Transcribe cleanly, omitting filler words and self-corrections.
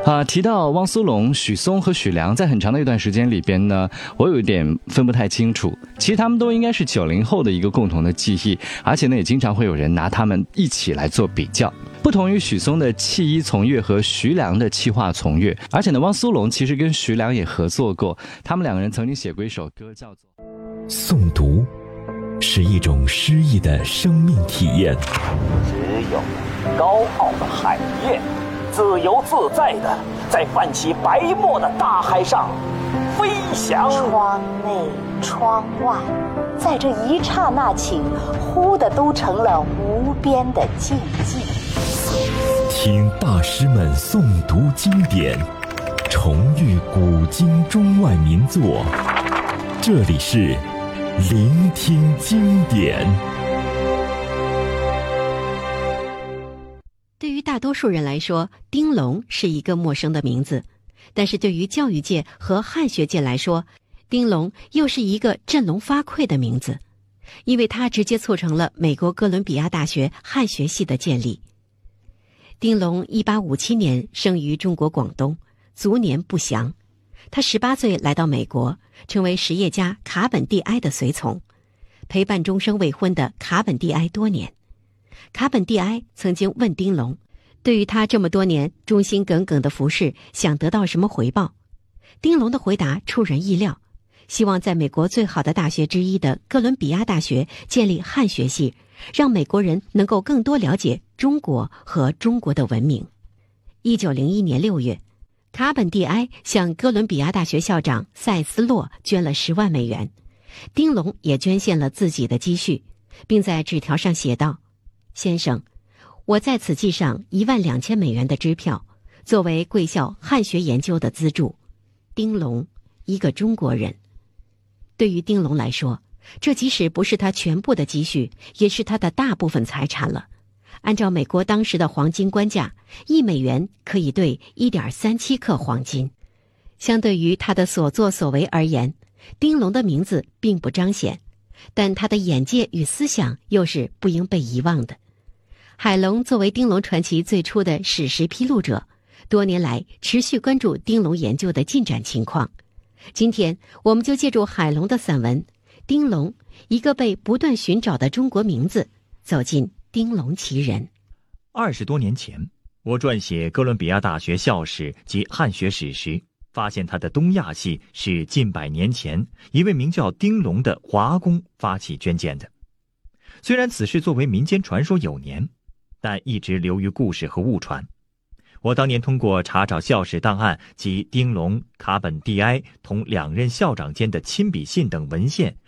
提到汪苏泷、许嵩和许良，在很长的一段时间里边呢，我有一点分不太清楚。其实他们都应该是90后的一个共同的记忆，而且呢，也经常会有人拿他们一起来做比较。不同于许嵩的弃医从乐和徐良的弃画从乐，而且呢，汪苏泷其实跟徐良也合作过，他们两个人曾经写过一首歌叫做《 诵读》，是一种诗意的生命体验。 只有高傲的海燕，自由自在的在泛起白沫的大海上飞翔。 窗内窗外，在这一刹那间，忽的都成了无边的静寂。 听大师们诵读经典，重遇古今中外名作，这里是聆听经典。 对于大多数人来说，丁龙是一个陌生的名字，但是对于教育界和汉学界来说，丁龙又是一个振聋发聩的名字，因为它直接促成了美国哥伦比亚大学汉学系的建立。丁龙1857年生于中国广东，卒年不详。他18岁来到美国，成为实业家卡本蒂埃的随从，陪伴终生未婚的卡本蒂埃多年。卡本蒂埃曾经问丁龙，对于他这么多年忠心耿耿的服侍，想得到什么回报？丁龙的回答出人意料，希望在美国最好的大学之一的哥伦比亚大学建立汉学系，让美国人能够更多了解中国和中国的文明。1901年6月，卡本蒂埃向哥伦比亚大学校长塞斯洛捐了10万美元，丁龙也捐献了自己的积蓄，并在纸条上写道：先生，我在此记上12000美元的支票，作为贵校汉学研究的资助。丁龙，一个中国人。对于丁龙来说，这即使不是他全部的积蓄，也是他的大部分财产了。按照美国当时的黄金官价，1美元可以兑1.37克黄金。相对于他的所作所为而言，丁龙的名字并不彰显，但他的眼界与思想又是不应被遗忘的。海龙作为丁龙传奇最初的史实披露者，多年来持续关注丁龙研究的进展情况。今天我们就借助海龙的散文《丁龙，一个被不断寻找的中国名字》，走进丁龙其人。 20多年前，我撰写哥伦比亚大学校史及汉学史时，发现他的东亚系是近100年前一位名叫丁龙的华工发起捐建的。虽然此事作为民间传说有年，但一直流于故事和误传。我当年通过查找校史档案及丁龙、卡本蒂埃同2任校长间的亲笔信等文献，